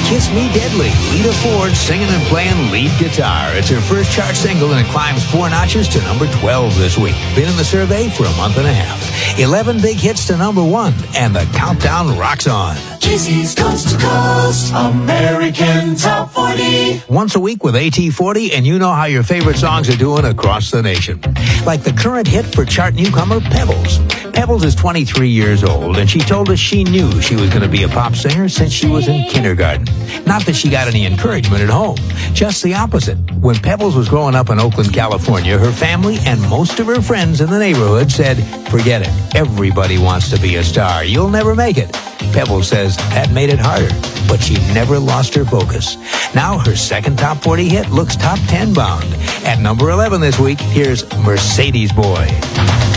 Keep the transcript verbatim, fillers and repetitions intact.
Kiss Me Deadly. Lita Ford singing and playing lead guitar. It's her first chart single, and it climbs four notches to number twelve this week. Been in the survey for a month and a half. eleven big hits to number one, and the countdown rocks on. Casey's Coast to Coast American Top forty. Once a week with A T forty, and you know how your favorite songs are doing across the nation. Like the current hit for chart newcomer Pebbles. Pebbles is twenty-three years old, and she told us she knew she was going to be a pop singer since she was in kindergarten. Not that she got any encouragement at home, just the opposite. When Pebbles was growing up in Oakland, California, her family and most of her friends in the neighborhood said, forget it, everybody wants to be a star. You'll never make it. Pebbles says that made it harder, but she never lost her focus. Now her second top forty hit looks top ten bound. At number eleven this week, here's Mercedes Boy.